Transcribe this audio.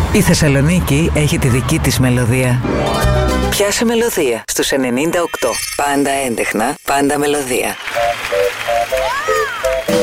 Η Θεσσαλονίκη έχει τη δική της μελωδία. Πιάσε μελωδία στους 98. Πάντα έντεχνα, πάντα μελωδία.